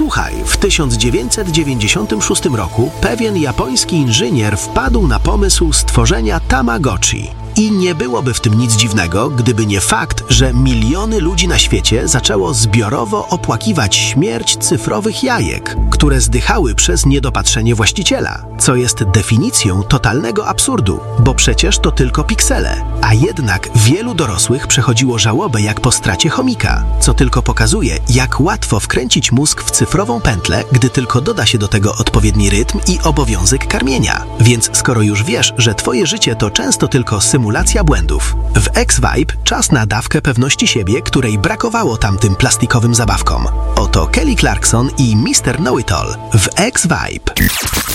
Słuchaj, w 1996 roku pewien japoński inżynier wpadł na pomysł stworzenia Tamagotchi. I nie byłoby w tym nic dziwnego, gdyby nie fakt, że miliony ludzi na świecie zaczęło zbiorowo opłakiwać śmierć cyfrowych jajek, które zdychały przez niedopatrzenie właściciela, co jest definicją totalnego absurdu, bo przecież to tylko piksele. A jednak wielu dorosłych przechodziło żałobę jak po stracie chomika, co tylko pokazuje, jak łatwo wkręcić mózg w cyfrową pętlę, gdy tylko doda się do tego odpowiedni rytm i obowiązek karmienia. Więc skoro już wiesz, że twoje życie to często tylko symulacja błędów, w X-Vibe czas na dawkę pewności siebie, której brakowało tamtym plastikowym zabawkom. Oto Kelly Clarkson i Mr. Know-It-All w X-Vibe.